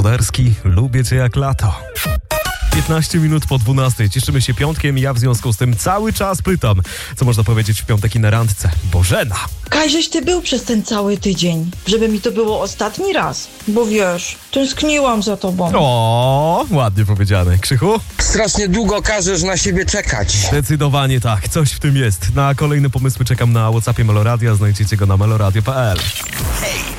Włodarski, lubię cię jak lato. 15 minut po 12. Cieszymy się piątkiem i ja w związku z tym cały czas pytam, co można powiedzieć w piątek i na randce. Bożena. Kajżeś ty był przez ten cały tydzień, żeby mi to było ostatni raz, bo wiesz, tęskniłam za tobą. O, ładnie powiedziane. Krzychu? Strasznie długo każesz na siebie czekać. Zdecydowanie tak, coś w tym jest. Na kolejne pomysły czekam na WhatsAppie Meloradia, znajdziecie go na meloradio.pl. Hej,